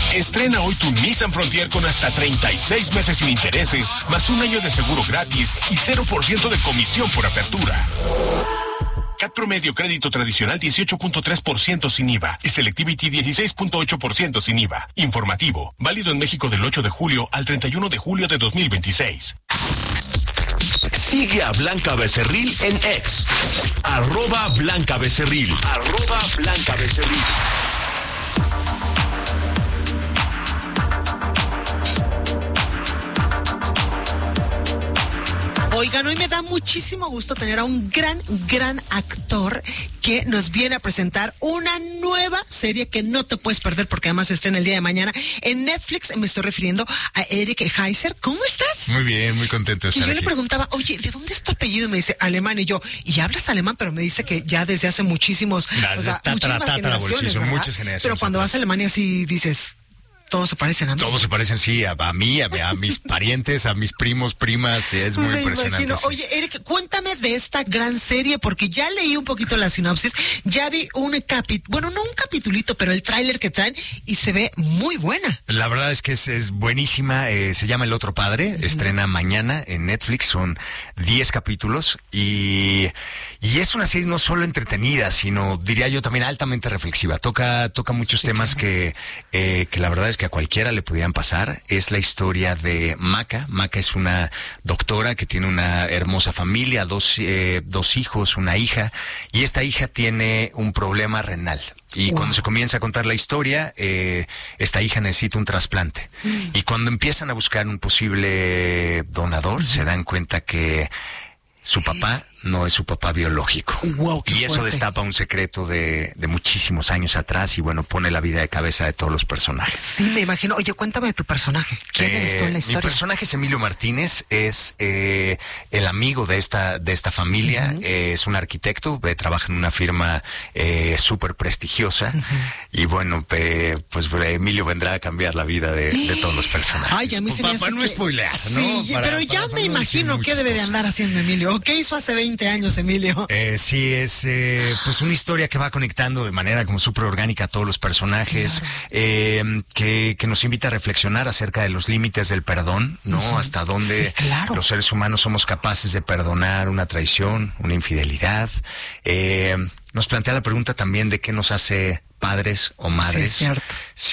Estrena hoy tu Nissan Frontier con hasta 36 meses sin intereses, más un año de seguro gratis y 0% de comisión por apertura. CAT promedio crédito tradicional 18.3% sin IVA y Selectivity 16.8% sin IVA. Informativo, válido en México del 8 de julio al 31 de julio de 2026. Sigue a Blanca Becerril en X. @BlancaBecerril. @BlancaBecerril. Oigan, hoy me da muchísimo gusto tener a un gran actor que nos viene a presentar una nueva serie que no te puedes perder porque además se estrena el día de mañana en Netflix. Me estoy refiriendo a Eric Heiser. ¿Cómo estás? Muy bien, muy contento de estar aquí. Y yo le preguntaba, oye, ¿de dónde es tu apellido? Y me dice, alemán. Y yo, ¿y hablas alemán? Pero me dice que ya desde hace muchísimas generaciones, son muchas generaciones. Pero cuando vas a Alemania sí dices... Todos se parecen a mí. Todos se parecen, sí, a mí, a mis parientes, a mis primos, primas, es muy impresionante. Sí. Oye, Eric, cuéntame de esta gran serie, porque ya leí un poquito la sinopsis, ya vi no un capitulito, pero el tráiler que traen, y se ve muy buena. La verdad es que es buenísima, se llama El Otro Padre, estrena mañana en Netflix, son 10 capítulos, y es una serie no solo entretenida, sino, diría yo, también altamente reflexiva, toca muchos temas que la verdad es que a cualquiera le pudieran pasar. Es la historia de Maca. Maca es una doctora que tiene una hermosa familia, dos hijos, una hija, y esta hija tiene un problema renal. Y cuando se comienza a contar la historia, esta hija necesita un trasplante. Y cuando empiezan a buscar un posible donador, se dan cuenta que su papá no es su papá biológico. Wow, y eso fuerte. Destapa un secreto de muchísimos años atrás y bueno, pone la vida de cabeza de todos los personajes. Sí, me imagino. Oye, cuéntame de tu personaje. ¿Quién eres tú en la historia? Mi personaje es Emilio Martínez, es el amigo de esta familia, es un arquitecto, trabaja en una firma súper prestigiosa y bueno, pues Emilio vendrá a cambiar la vida de todos los personajes. Ay, a mí se me hace no spoilear, ¿no? Sí, pero ya me imagino qué debe de andar haciendo Emilio. ¿Qué hizo hace 20 años, Emilio? Sí, es pues una historia que va conectando de manera como súper orgánica a todos los personajes, claro. que nos invita a reflexionar acerca de los límites del perdón, ¿no? Hasta dónde los seres humanos somos capaces de perdonar una traición, una infidelidad. Nos plantea la pregunta también de qué nos hace padres o madres, sí, es cierto.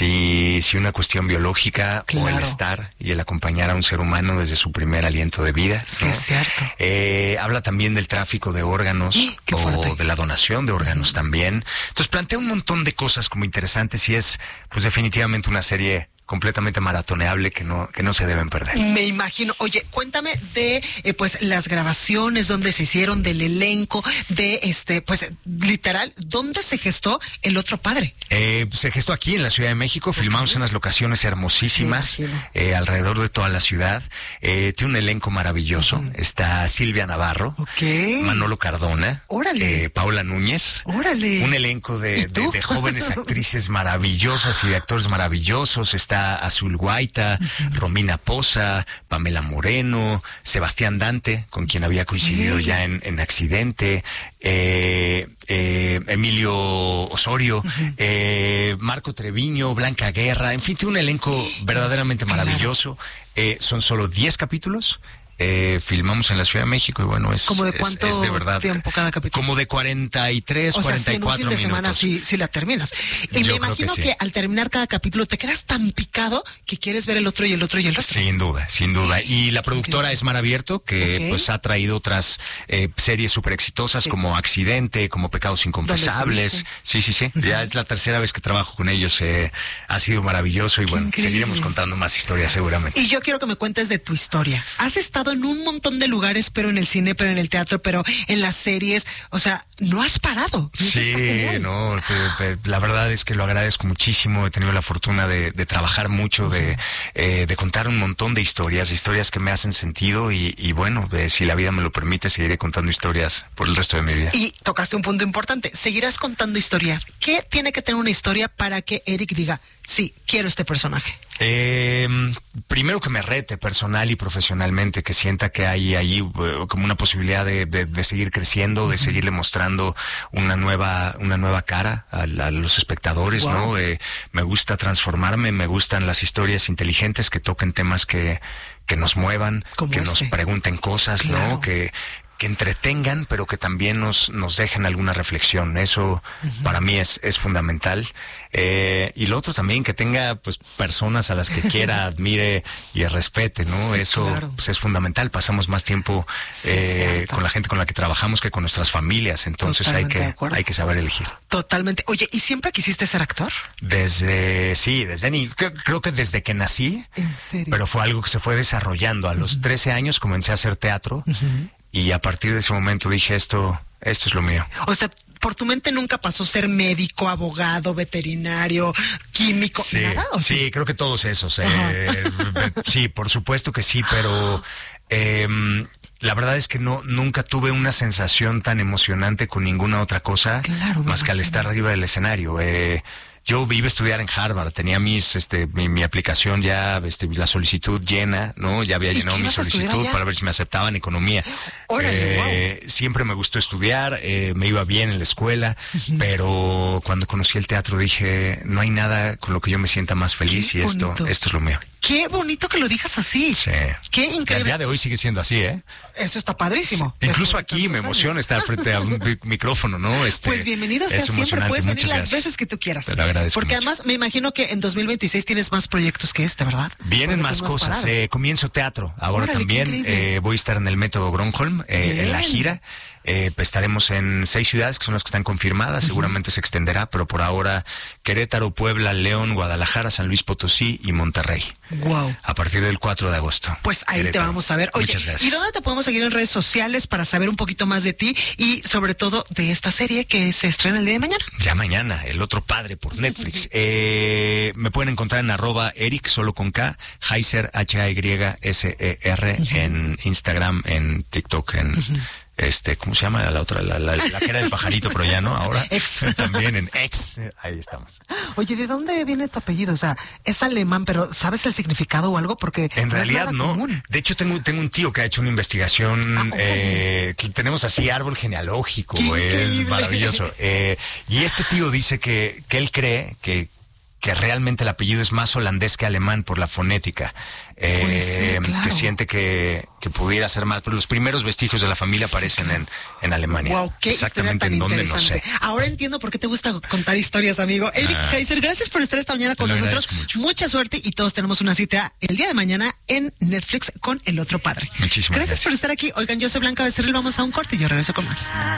Si una cuestión biológica o el estar y el acompañar a un ser humano desde su primer aliento de vida. Sí, ¿no? es cierto. Habla también del tráfico de órganos o de la donación de órganos también. Entonces plantea un montón de cosas como interesantes y es pues definitivamente una serie completamente maratoneable que no se deben perder. Me imagino. Oye, cuéntame de pues las grabaciones, dónde se hicieron, del elenco, de pues literal, ¿dónde se gestó El Otro Padre? Se gestó aquí en la Ciudad de México, filmamos en unas locaciones hermosísimas, alrededor de toda la ciudad. Tiene un elenco maravilloso. Está Silvia Navarro, Manolo Cardona, Paula Núñez, un elenco de jóvenes actrices maravillosas y de actores maravillosos. Está Azul Guaita, Romina Poza, Pamela Moreno, Sebastián Dante, con quien había coincidido ya en Accidente, Emilio Osorio, Marco Treviño, Blanca Guerra, en fin, tiene un elenco verdaderamente maravilloso. Son solo 10 capítulos. Filmamos en la Ciudad de México y bueno, ¿Cómo de cuánto es de verdad tiempo cada capítulo? Como de 43, 44 minutos. En un fin de semana sí la terminas. Y me imagino que al terminar cada capítulo te quedas tan picado que quieres ver el otro y el otro y el otro. Sin duda. Y la productora es Mar Abierto, que pues ha traído otras series súper exitosas como Accidente, como Pecados Inconfesables. Sí. Ya es la tercera vez que trabajo con ellos. Ha sido maravilloso y bueno, seguiremos contando más historias seguramente. Y yo quiero que me cuentes de tu historia. Has estado en un montón de lugares, pero en el cine, pero en el teatro, pero en las series, o sea, no has parado. Sí, no, la verdad es que lo agradezco muchísimo, he tenido la fortuna de trabajar mucho, de contar un montón de historias que me hacen sentido y bueno, si la vida me lo permite, seguiré contando historias por el resto de mi vida. Y tocaste un punto importante, seguirás contando historias. ¿Qué tiene que tener una historia para que Eric diga, sí, quiero este personaje? Primero que me rete personal y profesionalmente, que sienta que hay ahí como una posibilidad de seguir creciendo, de seguirle mostrando una nueva cara a los espectadores, ¿no? Me gusta transformarme, me gustan las historias inteligentes que toquen temas que nos muevan, que nos pregunten cosas, ¿no? Que entretengan, pero que también nos dejen alguna reflexión. Eso para mí es fundamental. Y lo otro también, que tenga pues personas a las que quiera, admire y respete, ¿no? Eso pues, es fundamental. Pasamos más tiempo con la gente con la que trabajamos que con nuestras familias. Entonces hay que saber elegir. Totalmente. Oye, ¿y siempre quisiste ser actor? Creo que desde que nací. ¿En serio? Pero fue algo que se fue desarrollando. A los 13 años comencé a hacer teatro. Y a partir de ese momento dije, esto es lo mío. O sea, ¿por tu mente nunca pasó ser médico, abogado, veterinario, químico, nada? ¿O sí, creo que todos esos. Sí, por supuesto que sí, pero la verdad es que nunca tuve una sensación tan emocionante con ninguna otra cosa más que al estar arriba del escenario. Yo iba a estudiar en Harvard, tenía mi aplicación ya, la solicitud llena, ¿no? Ya había llenado mi solicitud para ver si me aceptaban economía. ¡Órale, wow! Siempre me gustó estudiar, me iba bien en la escuela, pero cuando conocí el teatro dije, no hay nada con lo que yo me sienta más feliz y esto es lo mío. Qué bonito que lo digas así. Sí. Qué increíble. El día de hoy sigue siendo así, ¿eh? Eso está padrísimo. Sí. Incluso aquí me emociona estar frente a un micrófono, ¿no? Pues bienvenido sea siempre. Puedes venir las veces que tú quieras. Te lo agradezco Porque mucho. Además me imagino que en 2026 tienes más proyectos que este, ¿verdad? Vienen más cosas. Comienzo teatro. Ahora también voy a estar en el Método Gronholm, en la gira. Estaremos en 6 ciudades que son las que están confirmadas, seguramente se extenderá, pero por ahora Querétaro, Puebla, León, Guadalajara, San Luis Potosí y Monterrey. Wow. A partir del 4 de agosto. Pues ahí Querétaro. Te vamos a ver. Oye, muchas gracias. ¿Y dónde te podemos seguir en redes sociales para saber un poquito más de ti y sobre todo de esta serie que se estrena el día de mañana? Ya mañana, El Otro Padre por Netflix. Me pueden encontrar en @Eric, solo con K, Heiser, Hayser, en Instagram, en TikTok, en ¿cómo se llama la otra? La que era del pajarito, pero ya no, ahora también en X. Ahí estamos. Oye, ¿de dónde viene tu apellido? O sea, es alemán, pero ¿sabes el significado o algo? Porque en realidad no. Común. De hecho, tengo un tío que ha hecho una investigación. Tenemos así árbol genealógico, es maravilloso. Y este tío dice que él cree que realmente el apellido es más holandés que alemán por la fonética. Que siente que pudiera ser más, pero los primeros vestigios de la familia aparecen en Alemania. Wow, qué exactamente en dónde no sé. Ahora entiendo por qué te gusta contar historias, amigo. Eric Heiser, gracias por estar esta mañana con nosotros. Mucha suerte y todos tenemos una cita el día de mañana en Netflix con El Otro Padre. Muchísimas gracias por estar aquí. Oigan, yo soy Blanca Becerril, vamos a un corte y yo regreso con más.